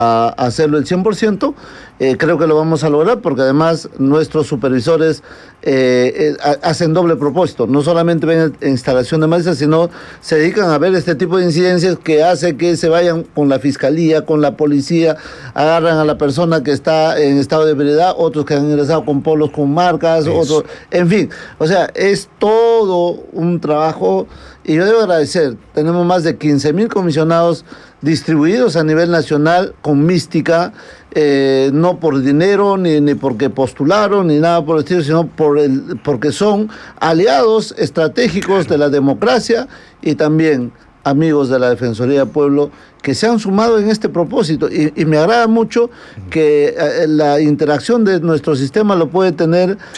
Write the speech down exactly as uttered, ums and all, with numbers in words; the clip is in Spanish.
a hacerlo el cien por ciento, eh, creo que lo vamos a lograr porque además nuestros supervisores eh, eh, hacen doble propósito, no solamente ven instalación de malezas, sino se dedican a ver este tipo de incidencias que hace que se vayan con la fiscalía, con la policía, agarran a la persona que está en estado de ebriedad, otros que han ingresado con polos con marcas, Eso. otros, en fin, o sea, es todo un trabajo y yo debo agradecer, tenemos más de quince mil comisionados distribuidos a nivel nacional con mística, eh, no por dinero, ni, ni porque postularon, ni nada por el estilo, sino por el, porque son aliados estratégicos de la democracia y también amigos de la Defensoría del Pueblo que se han sumado en este propósito. Y, y me agrada mucho que eh, la interacción de nuestro sistema lo puede tener